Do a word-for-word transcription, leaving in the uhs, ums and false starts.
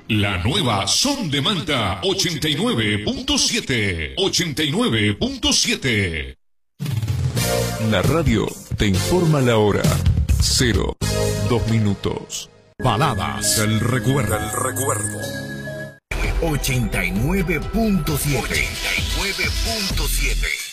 La nueva Son de Manta ochenta y nueve punto siete. ochenta y nueve punto siete. La radio te informa la hora. Cero, dos minutos. Baladas del recuerdo. El recuerdo. ochenta y nueve punto siete. ochenta y nueve punto siete.